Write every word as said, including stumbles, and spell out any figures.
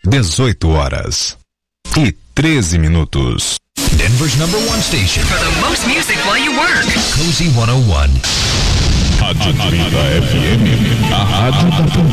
dezoito horas e treze minutos. Denver's number one station for the most music while you work. Cozy cento e um. Rádio trinta F M, a rádio da